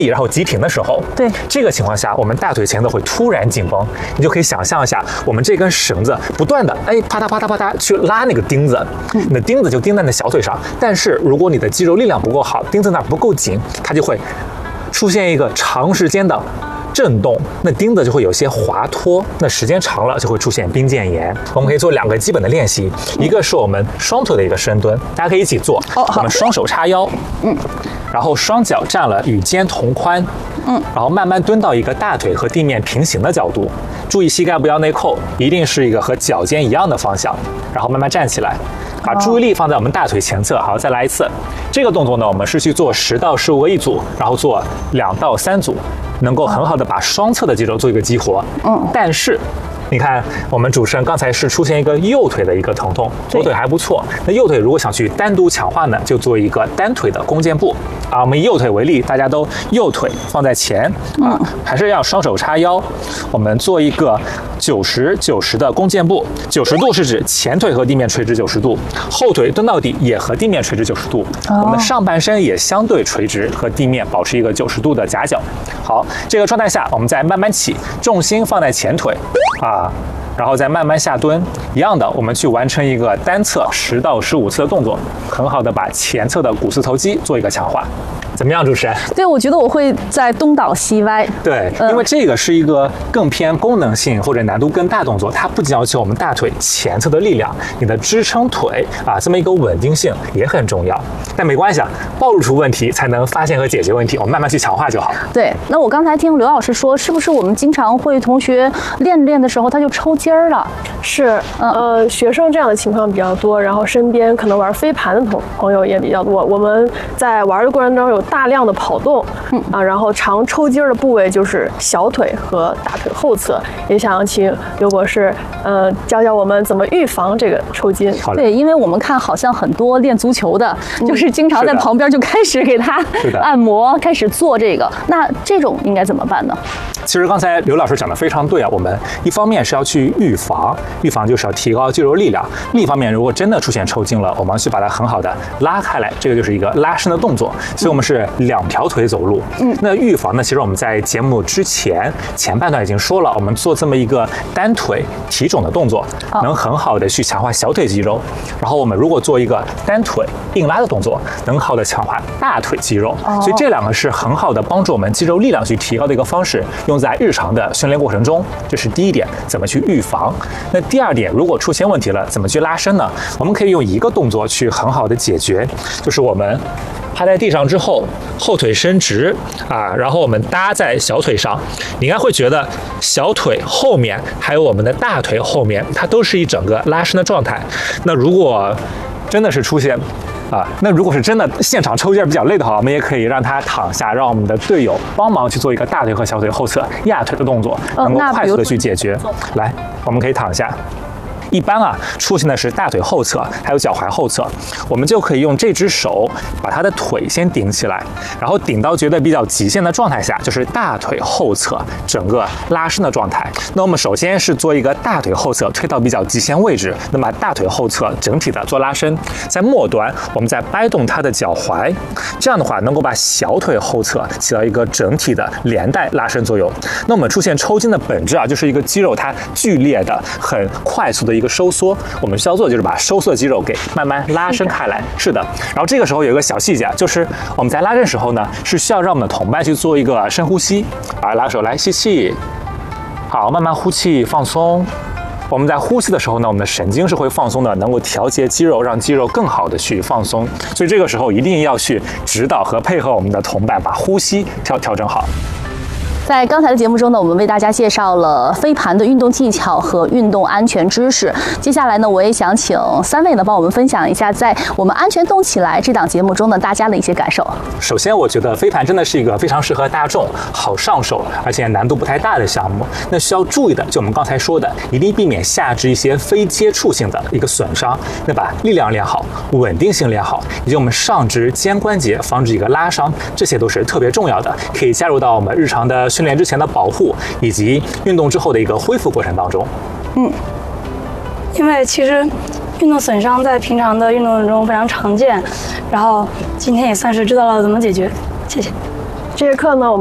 然后急停的时候， 对这个情况下，我们大腿前侧会突然紧绷，你就可以想象一下，我们这根绳子不断的啪嗒啪嗒啪嗒去拉那个钉子，你的钉子就钉在你的小腿上，但是如果你的肌肉力量不够好，钉子那儿不够紧，它就会出现一个长时间的震动，那钉子就会有些滑脱，那时间长了就会出现髌腱炎。我们可以做2个基本的练习，一个是我们双腿的一个深蹲，大家可以一起做。我们双手叉腰，然后双脚站了与肩同宽，然后慢慢蹲到一个大腿和地面平行的角度，注意膝盖不要内扣，一定是一个和脚尖一样的方向，然后慢慢站起来。把注意力放在我们大腿前侧，好，再来一次。这个动作呢，我们是去做10到15个一组，然后做2到3组，能够很好的把双侧的肌肉做一个激活。但是你看，我们主持人刚才是出现一个右腿的一个疼痛，左腿还不错。那右腿如果想去单独强化呢，就做一个单腿的弓箭步。我们以右腿为例，大家都右腿放在前，还是要双手叉腰。我们做一个90、90的弓箭步，90度是指前腿和地面垂直90度，后腿蹲到底也和地面垂直90度，我们的上半身也相对垂直，和地面保持一个90度的夹角。好，这个状态下，我们再慢慢起，重心放在前腿，然后再慢慢下蹲，一样的，我们去完成一个单侧10到15次的动作，很好的把前侧的股四头肌做一个强化。怎么样，主持人？ 对，我觉得我会在东倒西歪。 对，因为这个是一个更偏功能性或者难度更大动作，它不仅要求我们大腿前侧的力量，你的支撑腿这么一个稳定性也很重要。但没关系暴露出问题才能发现和解决问题，我们慢慢去强化就好。 对，那我刚才听刘老师说，是不是我们经常会同学练的时候他就抽筋儿了？ 是，学生这样的情况比较多，然后身边可能玩飞盘的朋友也比较多。我们在玩的过程中有大量的跑动，然后常抽筋的部位就是小腿和大腿后侧。也想请刘博士，教教我们怎么预防这个抽筋。 对，因为我们看好像很多练足球的，就是经常在旁边就开始给他按摩，开始做这个。那这种应该怎么办呢？ 其实刚才刘老师讲的非常对我们一方面是要去预防就是要提高肌肉力量，另一方面如果真的出现抽筋了，我们要去把它很好的拉开来，这个就是一个拉伸的动作。所以我们是2条腿走路。那预防呢，其实我们在节目之前半段已经说了，我们做这么一个单腿提踵的动作，能很好的去强化小腿肌肉。然后我们如果做一个单腿硬拉的动作，能好的强化大腿肌肉。所以这2个是很好的帮助我们肌肉力量去提高的一个方式，用在日常的训练过程中。这是第一点，怎么去预防。那第2点，如果出现问题了，怎么去拉伸呢？我们可以用一个动作去很好的解决，就是我们趴在地上之后，后腿伸直然后我们搭在小腿上，你应该会觉得小腿后面还有我们的大腿后面，它都是一整个拉伸的状态。那如果真的是出现那如果是真的现场抽筋比较累的话，我们也可以让他躺下，让我们的队友帮忙去做一个大腿和小腿后侧压腿的动作，能够快速的去解决。来，我们可以躺下。一般出现的是大腿后侧还有脚踝后侧，我们就可以用这只手把他的腿先顶起来，然后顶到觉得比较极限的状态下，就是大腿后侧整个拉伸的状态。那我们首先是做一个大腿后侧推到比较极限位置，那么大腿后侧整体的做拉伸，在末端我们再掰动他的脚踝，这样的话能够把小腿后侧起到一个整体的连带拉伸作用。那我们出现抽筋的本质就是一个肌肉它剧烈的很快速的一个收缩，我们需要做的就是把收缩肌肉给慢慢拉伸开来。是的，然后这个时候有一个小细节，就是我们在拉伸时候呢，是需要让我们的同伴去做一个深呼吸。拉手来吸气，好，慢慢呼气放松。我们在呼吸的时候呢，我们的神经是会放松的，能够调节肌肉，让肌肉更好的去放松。所以这个时候一定要去指导和配合我们的同伴，把呼吸调整好。 在刚才的节目中呢，我们为大家介绍了飞盘的运动技巧和运动安全知识。接下来呢，我也想请3位呢帮我们分享一下，在我们安全动起来这档节目中呢，大家的一些感受。 首先，我觉得飞盘真的是一个非常适合大众、好上手，而且难度不太大的项目。那需要注意的，就我们刚才说的，一定避免下肢一些非接触性的一个损伤。那把力量练好，稳定性练好，以及我们上肢肩关节防止一个拉伤，这些都是特别重要的，可以加入到我们日常的训练之前的保护，以及运动之后的一个恢复过程当中。 因为其实运动损伤在平常的运动中非常常见，然后今天也算是知道了怎么解决。谢谢。 这节课呢，我们